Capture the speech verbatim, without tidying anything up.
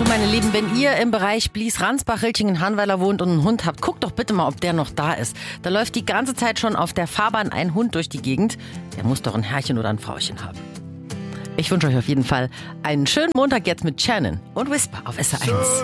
Meine Lieben, wenn ihr im Bereich Blies, Ransbach, Rilchingen, Hanweiler wohnt und einen Hund habt, guckt doch bitte mal, ob der noch da ist. Da läuft die ganze Zeit schon auf der Fahrbahn ein Hund durch die Gegend. Der muss doch ein Herrchen oder ein Frauchen haben. Ich wünsche euch auf jeden Fall einen schönen Montag jetzt mit Shannon und Whisper auf S R eins.